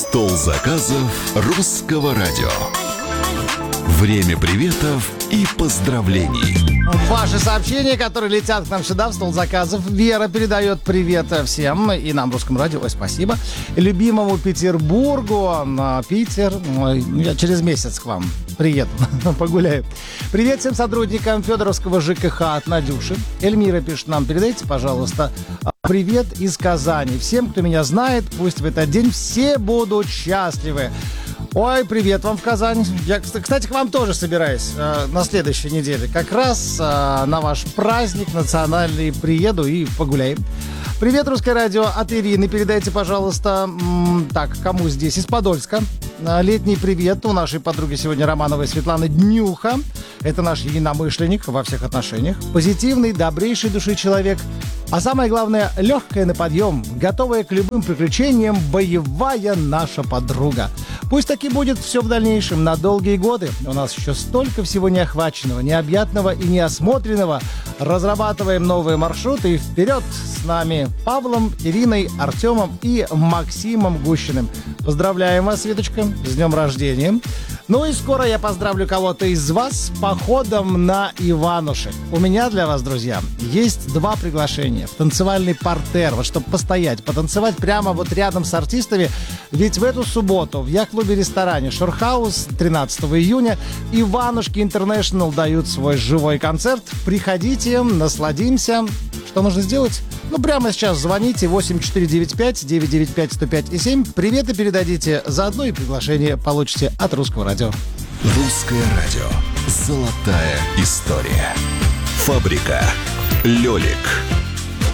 Стол заказов русского радио. Время приветов и поздравлений. Ваши сообщения, которые летят к нам сюда, в стол заказов. Вера передает привет всем и нам, Русскому радио. Ой, спасибо. Любимому Петербургу. Питер. Я через месяц к вам приеду, погуляю. Привет всем сотрудникам Федоровского ЖКХ от Надюши. Эльмира пишет нам: передайте, пожалуйста, привет из Казани. Всем, кто меня знает, пусть в этот день все будут счастливы. Ой, привет вам в Казань. Я, кстати, к вам тоже собираюсь на следующей неделе. Как раз на ваш праздник национальный приеду и погуляем. Привет, Русское радио, от Ирины. Передайте, пожалуйста, так, кому здесь? Из Подольска. Летний привет у нашей подруги сегодня Романовой Светланы Днюха. Это наш единомышленник во всех отношениях. Позитивный, добрейший души человек. А самое главное, легкая на подъем, готовая к любым приключениям, боевая наша подруга. Пусть таки будет все в дальнейшем, на долгие годы. У нас еще столько всего неохваченного, необъятного и неосмотренного. Разрабатываем новые маршруты и вперед с нами Павлом, Ириной, Артемом и Максимом Гущиным. Поздравляем вас, Светочка, с днем рождения. Ну и скоро я поздравлю кого-то из вас с походом на Иванушек. У меня для вас, друзья, есть 2 приглашения в танцевальный партер, вот чтобы постоять, потанцевать прямо вот рядом с артистами. Ведь в эту субботу в яхт-клубе-ресторане Шорхаус 13 июня Иванушки Интернешнл дают свой живой концерт. Приходите, насладимся. Что нужно сделать? Ну, прямо сейчас звоните 8495-995-105-7. Приветы передадите, заодно и приглашение получите от Русского радио. Русское радио. Золотая история. Фабрика «Лёлик».